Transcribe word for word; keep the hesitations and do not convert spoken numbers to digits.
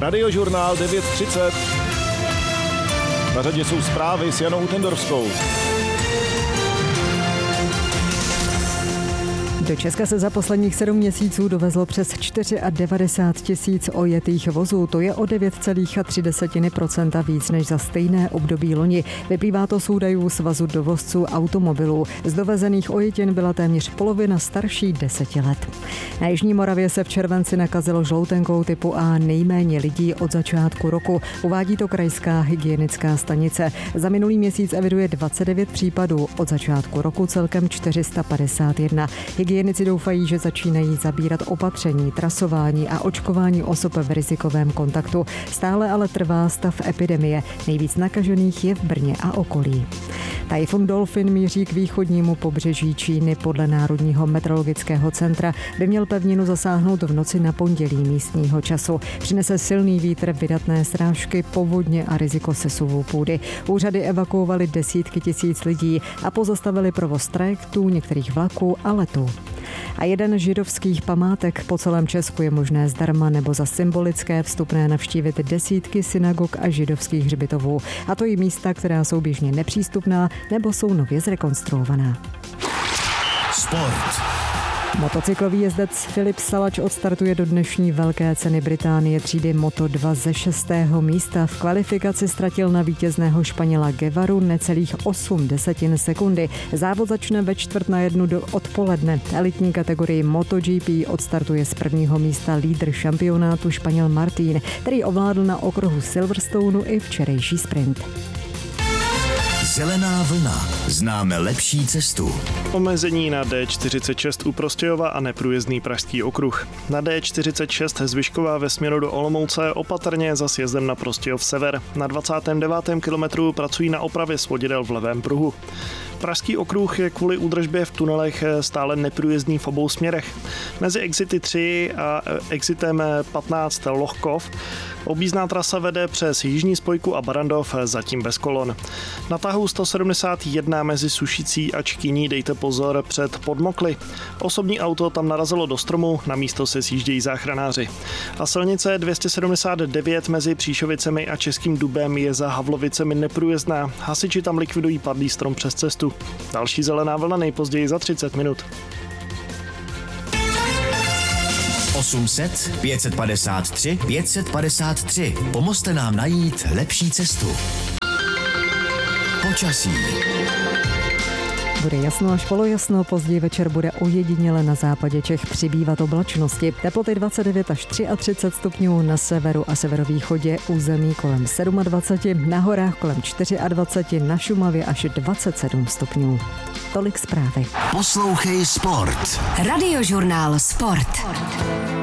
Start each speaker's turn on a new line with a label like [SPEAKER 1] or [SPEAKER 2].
[SPEAKER 1] Radiožurnál devět třicet. Na řadě jsou zprávy s Janou Tendorskou.
[SPEAKER 2] Do Česka se za posledních sedm měsíců dovezlo přes devadesát čtyři tisíc ojetých vozů. To je o devět celá tři procenta víc než za stejné období loni. Vyplývá to z údajů Svazu dovozců automobilů. Z dovezených ojetin byla téměř polovina starší deseti let. Na Jižní Moravě se v červenci nakazilo žloutenkou typu A nejméně lidí od začátku roku. Uvádí to krajská hygienická stanice. Za minulý měsíc eviduje dvacet devět případů, od začátku roku celkem čtyři sta padesát jedna. Hygienici doufají, že začínají zabírat opatření, trasování a očkování osob v rizikovém kontaktu. Stále ale trvá stav epidemie. Nejvíc nakažených je v Brně a okolí. Tajfun Dolphin míří k východnímu pobřeží Číny. Podle Národního meteorologického centra by měl pevninu zasáhnout v noci na pondělí místního času. Přinese silný vítr, vydatné srážky, povodně a riziko sesuvu půdy. Úřady evakuovaly desítky tisíc lidí a pozastavili provoz trajektů, některých vlaků a letů. A jeden židovských památek po celém Česku je možné zdarma nebo za symbolické vstupné navštívit desítky synagog a židovských hřbitovů. A to i místa, která jsou běžně nepřístupná nebo jsou nově zrekonstruovaná.
[SPEAKER 3] Sport.
[SPEAKER 2] Motocyklový jezdec Filip Salač odstartuje do dnešní velké ceny Británie třídy Moto dva ze šestého místa. V kvalifikaci ztratil na vítězného Španěla Guevaru necelých osm desetin sekundy. Závod začne ve čtvrt na jednu do odpoledne. Elitní kategorii MotoGP odstartuje z prvního místa lídr šampionátu Španěl Martín, který ovládl na okruhu Silverstoneu i včerejší sprint.
[SPEAKER 3] Zelená vlna. Známe lepší cestu.
[SPEAKER 4] Omezení na D čtyřicet šest u Prostějova a neprůjezdný pražský okruh. Na D čtyřicet šest Zvyšková ve směru do Olomouce opatrně za sjezdem na Prostějov sever. Na dvacátém devátém kilometru pracují na opravě svodidel v levém pruhu. Pražský okruh je kvůli údržbě v tunelech stále neprůjezdný v obou směrech. Mezi exity tři a exitem patnáct Lohkov objízdná trasa vede přes Jižní spojku a Barandov, zatím bez kolon. Na tahu sto sedmdesát jedna mezi Sušicí a Čkyní dejte pozor před Podmokly. Osobní auto tam narazilo do stromu, na místo se sjíždějí záchranáři. A silnice dvě stě sedmdesát devět mezi Příšovicemi a Českým Dubem je za Havlovicemi neprůjezdná. Hasiči tam likvidují padlý strom přes cestu. Další zelená vlna nejpozději za třicet minut.
[SPEAKER 3] osm set, pět set padesát tři, pět set padesát tři. Pomozte nám najít lepší cestu. Počasí.
[SPEAKER 2] Bude jasno až polojasno, později večer bude ojediněle na západě Čech přibývat oblačnosti. Teploty dvacet devět až třicet tři stupňů, na severu a severovýchodě území kolem dvacet sedm, na horách kolem dvacet čtyři, na Šumavě až dvacet sedm stupňů. Tolik zprávy.
[SPEAKER 3] Poslouchej Sport.
[SPEAKER 5] Radiožurnál Sport.